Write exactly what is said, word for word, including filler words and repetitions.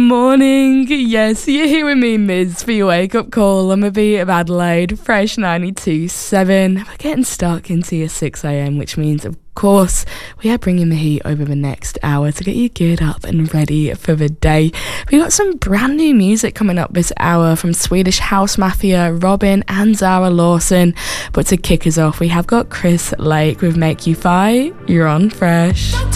morning. Yes, you're here with me, Miz, for your wake-up call on the beat of Adelaide, Fresh ninety-two point seven. We're getting stuck into your six a.m, which means, of course, we are bringing the heat over the next hour to get you geared up and ready for the day. We got some brand new music coming up this hour from Swedish House Mafia, Robin and Zara Lawson. But to kick us off, we have got Chris Lake with Make You Fight. You're on Fresh.